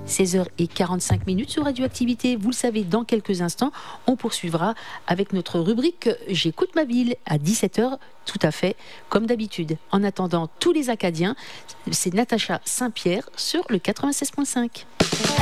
16h45 sur Radioactivité. Vous le savez, dans quelques instants, on poursuivra avec notre rubrique J'écoute ma ville à 17h, tout à fait comme d'habitude. En attendant, tous les Acadiens, c'est Natacha Saint-Pierre sur le 96.5.